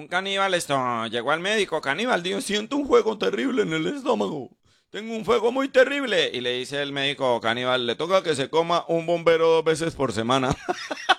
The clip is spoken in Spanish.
Caníbal, llegó al médico. Caníbal, Dios, siento un fuego terrible en el estómago. Tengo un fuego muy terrible. Y le dice el médico, Caníbal, le toca que se coma un bombero 2 veces por semana.